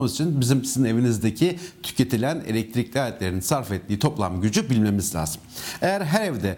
için bizim sizin evinizdeki tüketilen elektrikli aletlerin sarf ettiği toplam gücü bilmemiz lazım. Eğer her evde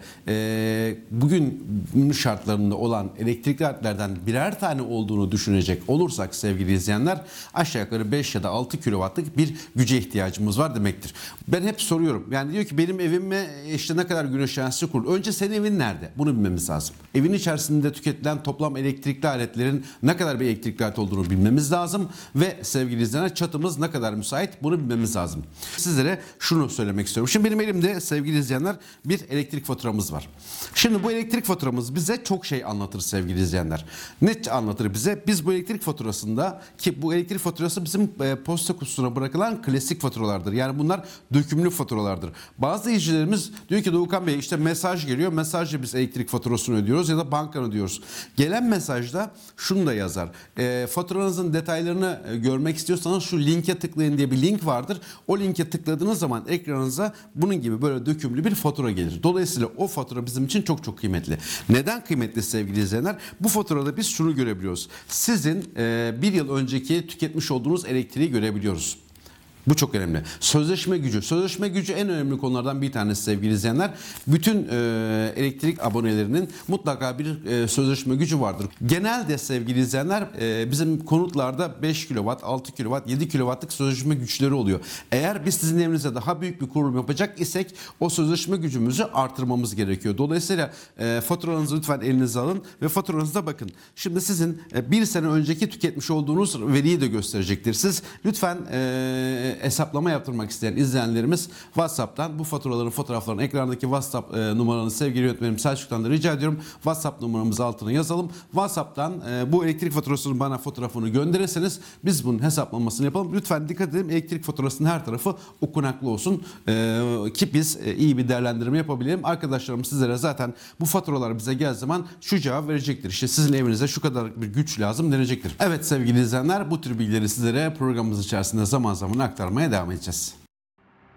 bugün şartlarında olan elektrikli aletlerden birer tane olduğunu düşünecek olursak sevgili izleyenler, aşağı yukarı 5 ya da 6 kW'lık bir güce ihtiyacımız var demektir. Ben hep soruyorum. Yani diyor ki benim evime işte ne kadar güneş enerjisi kurulu. Önce senin evin nerede? Bunu bilmemiz lazım. Evin içerisinde tüketilen toplam elektrikli aletlerin ne kadar bir elektrikli alet olduğunu bilmemiz lazım ve sevgili izleyenler, çatımız ne kadar müsait bunu bilmemiz lazım. Sizlere şunu söylemek istiyorum. Şimdi benim elimde sevgili izleyenler bir elektrik faturamız var. Şimdi bu elektrik faturamız bize çok şey anlatır sevgili izleyenler. Ne anlatır bize? Biz bu elektrik faturasında, ki bu elektrik faturası bizim posta kutusuna bırakılan klasik faturalardır. Yani bunlar dökümlü faturalardır. Bazı izleyicilerimiz diyor ki Doğukan Bey işte mesaj geliyor. Mesajla biz elektrik faturasını ödüyoruz ya da bankanı ödüyoruz. Gelen mesajda şunu da yazar. Faturanızın detaylarını görmek istiyorsanız şu linke tıklayın diye bir link vardır. O linke tıkladığınız zaman ekranınıza bunun gibi böyle dökümlü bir fatura gelir. Dolayısıyla o fatura bizim için çok çok kıymetli. Neden kıymetli sevgili izleyenler? Bu faturada biz şunu görebiliyoruz. Sizin bir yıl önceki tüketmiş olduğunuz elektriği görebiliyoruz. Bu çok önemli. Sözleşme gücü. Sözleşme gücü en önemli konulardan bir tanesi sevgili izleyenler. Bütün elektrik abonelerinin mutlaka bir sözleşme gücü vardır. Genelde sevgili izleyenler bizim konutlarda 5 kW, 6 kW, 7 kW'lık sözleşme güçleri oluyor. Eğer biz sizin evinizde daha büyük bir kurulum yapacak isek o sözleşme gücümüzü artırmamız gerekiyor. Dolayısıyla faturanızı lütfen elinize alın ve faturanızda bakın. Şimdi sizin bir sene önceki tüketmiş olduğunuz veriyi de gösterecektir. Siz lütfen hesaplama yaptırmak isteyen izleyenlerimiz WhatsApp'tan bu faturaların fotoğraflarını ekrandaki WhatsApp numaranı sevgili yönetmenim Selçuk'tan da rica ediyorum. WhatsApp numaramızı altına yazalım. WhatsApp'tan bu elektrik faturasının bana fotoğrafını gönderirseniz biz bunun hesaplamasını yapalım. Lütfen dikkat edelim, elektrik faturasının her tarafı okunaklı olsun ki biz iyi bir değerlendirme yapabilelim. Arkadaşlarım sizlere zaten bu faturalar bize geldiği zaman şu cevap verecektir. İşte sizin evinize şu kadar bir güç lazım denecektir. Evet sevgili izleyenler, bu tür bilgileri sizlere programımız içerisinde zaman zaman aktarmaya devam edeceğiz.